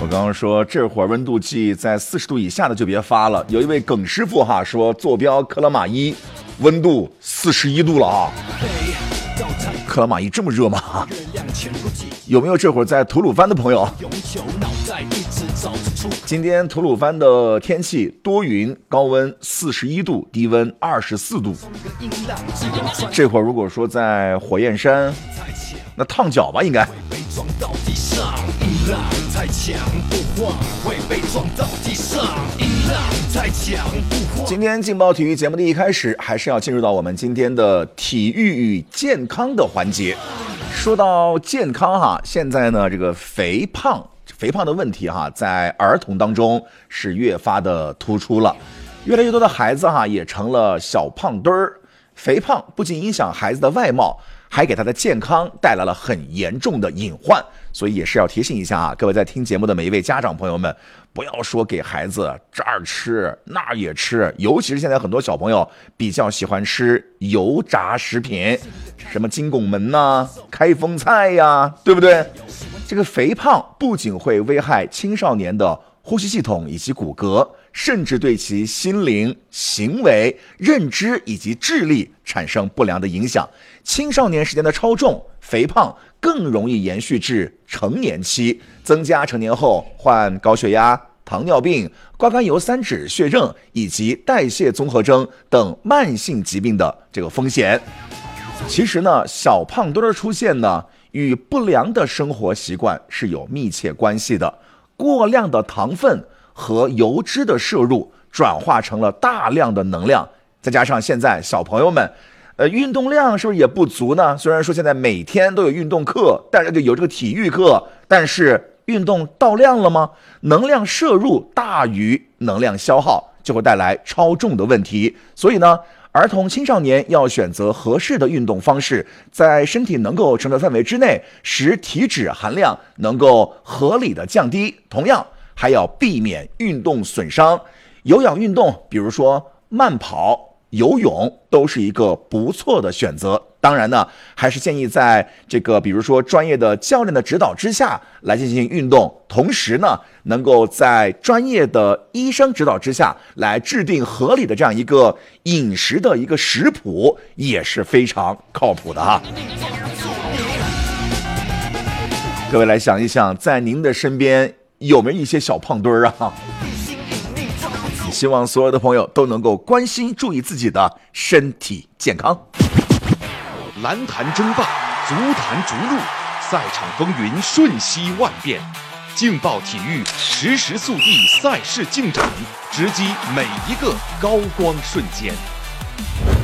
我刚刚说这会儿温度计在40度以下的就别发了。有一位耿师傅哈说坐标克拉玛依，温度41度了啊。克拉玛依这么热吗？有没有这会儿在吐鲁番的朋友？今天吐鲁番的天气多云，高温41度，低温24度。这会儿如果说在火焰山，那烫脚吧应该。今天劲爆体育节目的一开始，还是要进入到我们今天的体育与健康的环节。说到健康哈，现在呢这个肥胖的问题哈，在儿童当中是越发的突出了，越来越多的孩子哈也成了小胖墩儿。肥胖不仅影响孩子的外貌，还给他的健康带来了很严重的隐患，所以也是要提醒一下啊，各位在听节目的每一位家长朋友们，不要说给孩子这儿吃那儿也吃，尤其是现在很多小朋友比较喜欢吃油炸食品，什么金拱门呐、开封菜呀，对不对？这个肥胖不仅会危害青少年的呼吸系统以及骨骼，甚至对其心灵、行为、认知以及智力产生不良的影响。青少年时间的超重、肥胖更容易延续至成年期，增加成年后患高血压、糖尿病、瓜甘油三酯血症以及代谢综合征等慢性疾病的这个风险。其实呢，小胖墩的出现呢，与不良的生活习惯是有密切关系的。过量的糖分和油脂的摄入转化成了大量的能量，再加上现在小朋友们运动量是不是也不足呢？虽然说现在每天都有运动课，但是有这个体育课，但是运动到量了吗？能量摄入大于能量消耗，就会带来超重的问题。所以呢，儿童青少年要选择合适的运动方式，在身体能够承受范围之内，使体脂含量能够合理的降低。同样还要避免运动损伤，有氧运动，比如说慢跑、游泳，都是一个不错的选择。当然呢，还是建议在这个比如说专业的教练的指导之下来进行运动，同时呢，能够在专业的医生指导之下来制定合理的这样一个饮食的一个食谱，也是非常靠谱的哈。各位来想一想，在您的身边有没有一些小胖墩儿啊？希望所有的朋友都能够关心注意自己的身体健康。 篮坛争霸，足坛逐鹿，赛场风云瞬息万变。劲爆体育实时速递赛事进展，直击每一个高光瞬间。